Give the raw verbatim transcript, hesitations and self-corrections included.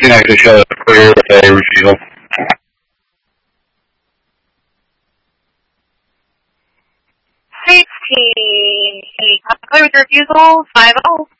can actually show it clear with a refusal. sixteen. Clear with refusal. five oh.